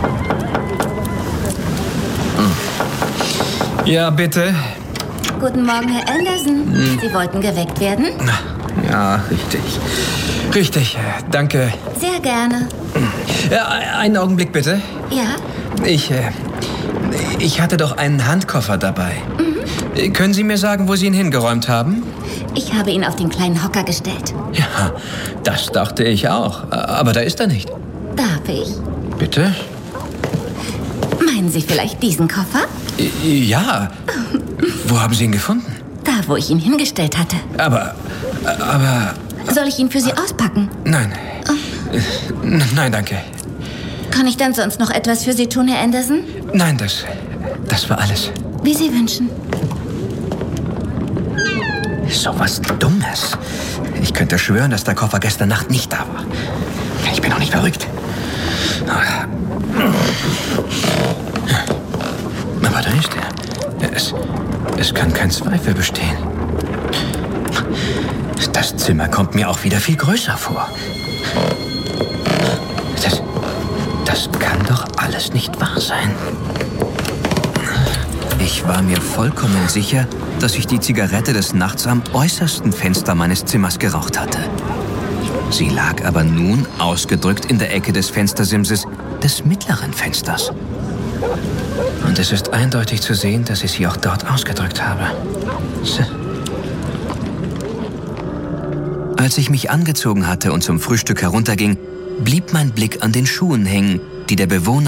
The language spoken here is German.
Ja, bitte. Guten Morgen, Herr Anderson. Sie wollten geweckt werden? Ja, richtig. Richtig, danke. Sehr gerne. Ja, einen Augenblick bitte. Ja? Ich hatte doch einen Handkoffer dabei. Können Sie mir sagen, wo Sie ihn hingeräumt haben? Ich habe ihn auf den kleinen Hocker gestellt. Ja, das dachte ich auch. Aber da ist er nicht. Darf ich? Bitte? Meinen Sie vielleicht diesen Koffer? Ja. Wo haben Sie ihn gefunden? Da, wo ich ihn hingestellt hatte. Aber... Soll ich ihn für Sie auspacken? Nein. Nein, danke. Kann ich dann sonst noch etwas für Sie tun, Herr Anderson? Nein, das war alles. Wie Sie wünschen. So was Dummes. Ich könnte schwören, dass der Koffer gestern Nacht nicht da war. Ich bin doch nicht verrückt. Aber da ist er. Es kann kein Zweifel bestehen. Das Zimmer kommt mir auch wieder viel größer vor. Das kann doch alles nicht wahr sein. Ich war mir vollkommen sicher, dass ich die Zigarette des Nachts am äußersten Fenster meines Zimmers geraucht hatte. Sie lag aber nun ausgedrückt in der Ecke des Fenstersimses des mittleren Fensters. Und es ist eindeutig zu sehen, dass ich sie auch dort ausgedrückt habe. Als ich mich angezogen hatte und zum Frühstück herunterging, blieb mein Blick an den Schuhen hängen, die der Bewohner